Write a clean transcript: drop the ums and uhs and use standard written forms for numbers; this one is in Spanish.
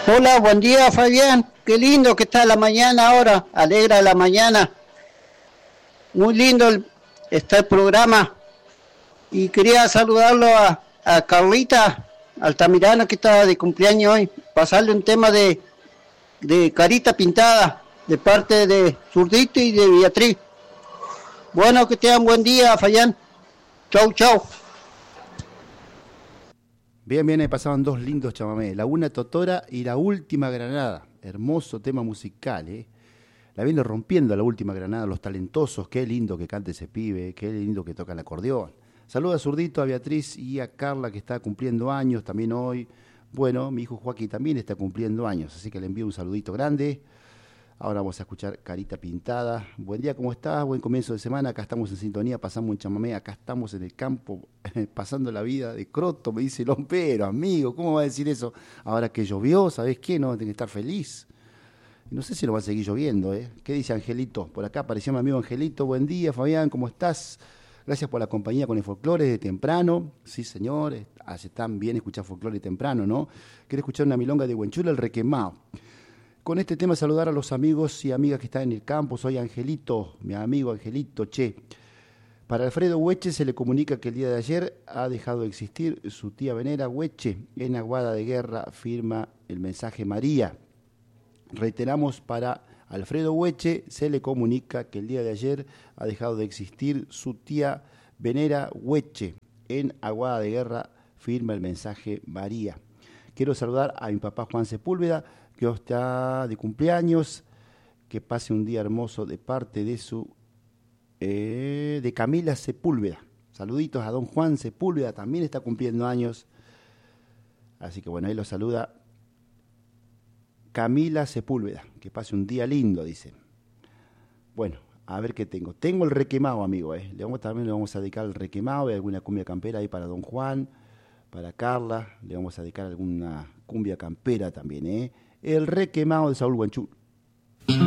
Hola, buen día Fabián. Qué lindo que está la mañana ahora. Alegra la mañana. Muy lindo está el programa. Y quería saludarlo a Carlita Altamirano que está de cumpleaños hoy. Pasarle un tema de Carita Pintada de parte de Zurdito y de Beatriz. Bueno, que tengan buen día, Fabián. Chau, chau. Bien, bien, ahí pasaban dos lindos chamamés. La una Totora y la última Granada. Hermoso tema musical, ¿eh? La viene rompiendo la última Granada, los talentosos. Qué lindo que cante ese pibe, qué lindo que toca el acordeón. Saluda a Zurdito, a Beatriz y a Carla que está cumpliendo años también hoy. Bueno, mi hijo Joaquín también está cumpliendo años, así que le envío un saludito grande. Ahora vamos a escuchar Carita Pintada. Buen día, ¿cómo estás? Buen comienzo de semana. Acá estamos en sintonía, pasamos un chamamé. Acá estamos en el campo, pasando la vida de croto, me dice Lompero, amigo. ¿Cómo va a decir eso? Ahora que llovió, ¿sabés qué? No, tiene que estar feliz. No sé si lo va a seguir lloviendo, ¿eh? ¿Qué dice Angelito? Por acá apareció mi amigo Angelito. Buen día, Fabián, ¿cómo estás? Gracias por la compañía con el folclore de temprano. Sí, señor, hace tan bien escuchar folclore temprano, ¿no? ¿Querés escuchar una milonga de Huenchula, el requemao? Con este tema saludar a los amigos y amigas que están en el campo. Soy Angelito, mi amigo Angelito, che. Para Alfredo Hueche se le comunica que el día de ayer ha dejado de existir su tía Venera Hueche. En Aguada de Guerra firma el mensaje María. Reiteramos, para Alfredo Hueche se le comunica que el día de ayer ha dejado de existir su tía Venera Hueche. En Aguada de Guerra firma el mensaje María. Quiero saludar a mi papá Juan Sepúlveda, que hoy está de cumpleaños, que pase un día hermoso de parte de Camila Sepúlveda. Saluditos a don Juan Sepúlveda, también está cumpliendo años. Así que bueno, ahí lo saluda Camila Sepúlveda, que pase un día lindo, dice. Bueno, a ver qué tengo. Tengo el requemado, amigo, también le vamos a dedicar el requemado, hay alguna cumbia campera ahí para don Juan, para Carla, le vamos a dedicar alguna cumbia campera también, El requemado de Saúl Guanchú.